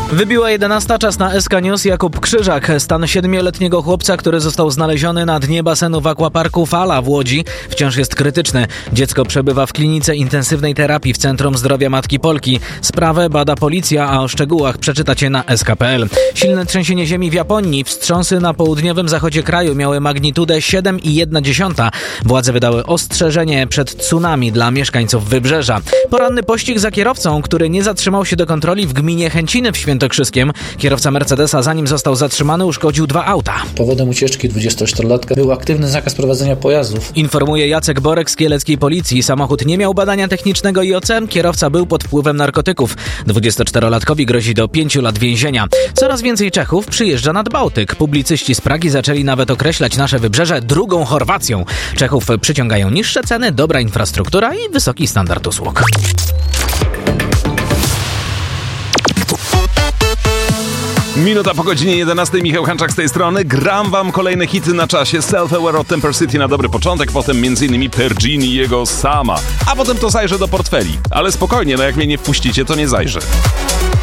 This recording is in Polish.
Wybiła 11, czas na SK News. Jakub Krzyżak. Stan 7-letniego chłopca, który został znaleziony na dnie basenu w akwaparku Fala w Łodzi, wciąż jest krytyczny. Dziecko przebywa w klinice intensywnej terapii w Centrum Zdrowia Matki Polki. Sprawę bada policja, a o szczegółach przeczytacie na sk.pl. Silne trzęsienie ziemi w Japonii. Wstrząsy na południowym zachodzie kraju miały magnitudę 7,1. Władze wydały ostrzeżenie przed tsunami dla mieszkańców Wybrzeża. Poranny pościg za kierowcą, który nie zatrzymał się do kontroli w gminie Chęciny w Świętokrzyskiem. Kierowca Mercedesa, zanim został zatrzymany, uszkodził 2 auta. Powodem ucieczki 24-latka był aktywny zakaz prowadzenia pojazdów. Informuje Jacek Borek z kieleckiej policji. Samochód nie miał badania technicznego i OC. Kierowca był pod wpływem narkotyków. 24-latkowi grozi do 5 lat więzienia. Coraz więcej Czechów przyjeżdża nad Bałtyk. Publicyści z Pragi zaczęli nawet określać nasze wybrzeże drugą Chorwacją. Czechów przyciągają niższe ceny, dobra infrastruktura i wysoki standard usług. Minuta po godzinie 11. Michał Hanczak z tej strony. Gram wam kolejne hity na czasie. Self-Aware od Temper City na dobry początek, potem m.in. Pergini i jego Sama. A potem to zajrzę do portfeli. Ale spokojnie, no jak mnie nie wpuścicie, to nie zajrzę.